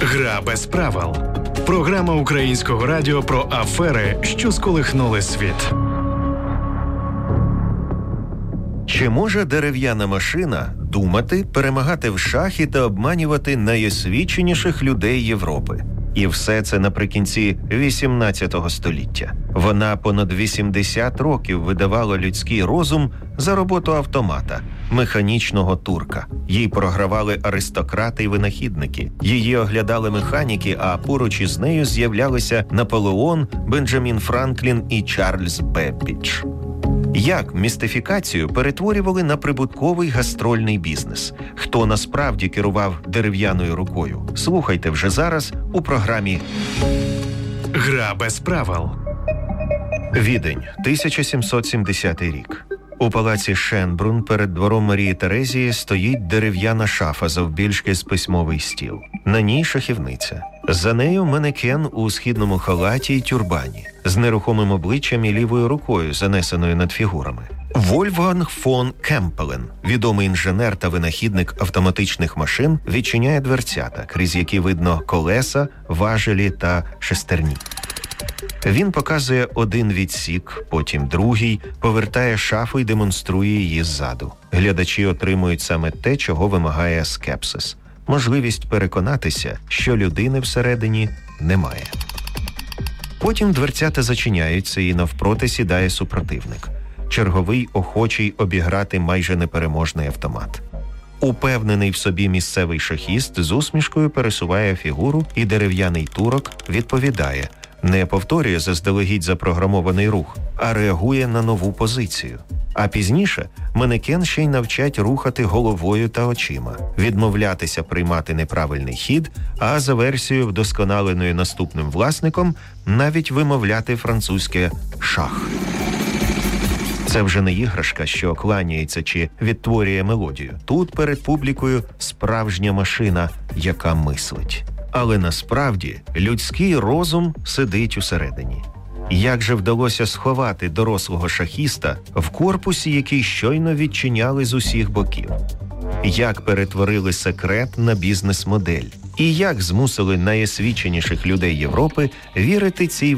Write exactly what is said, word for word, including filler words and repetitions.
Гра без правил. Програма Українського радіо про афери, що сколихнули світ. Чи може дерев'яна машина думати, перемагати в шахи та обманювати найосвіченіших людей Європи? І все це наприкінці вісімнадцятого століття. Вона понад вісімдесят років видавала людський розум за роботу автомата, механічного турка. Їй програвали аристократи й винахідники. Її оглядали механіки, а поруч із нею з'являлися Наполеон, Бенджамін Франклін і Чарльз Беббідж. Як містифікацію перетворювали на прибутковий гастрольний бізнес? Хто насправді керував дерев'яною рукою? Слухайте вже зараз у програмі Гра без правил. Відень, тисяча сімсот сімдесятий рік. У палаці Шенбрун перед двором Марії Терезії стоїть дерев'яна шафа завбільшки з письмовий стіл. На ній шахівниця. За нею манекен у східному халаті й тюрбані, з нерухомим обличчям і лівою рукою, занесеною над фігурами. Вольфганг фон Кемпелен, відомий інженер та винахідник автоматичних машин, відчиняє дверцята, крізь які видно колеса, важелі та шестерні. Він показує один відсік, потім другий, повертає шафу й демонструє її ззаду. Глядачі отримують саме те, чого вимагає скепсис. Можливість переконатися, що людини всередині немає. Потім дверцята зачиняються і навпроти сідає супротивник. Черговий охочий обіграти майже непереможний автомат. Упевнений в собі місцевий шахіст з усмішкою пересуває фігуру, і дерев'яний турок відповідає – не повторює заздалегідь запрограмований рух, а реагує на нову позицію. А пізніше манекен ще й навчать рухати головою та очима, відмовлятися приймати неправильний хід, а за версією, вдосконаленою наступним власником, навіть вимовляти французьке «шах». Це вже не іграшка, що кланяється чи відтворює мелодію. Тут перед публікою справжня машина, яка мислить. Але насправді людський розум сидить усередині. Як же вдалося сховати дорослого шахіста в корпусі, який щойно відчиняли з усіх боків? Як перетворили секрет на бізнес-модель? І як змусили найосвіченіших людей Європи вірити цій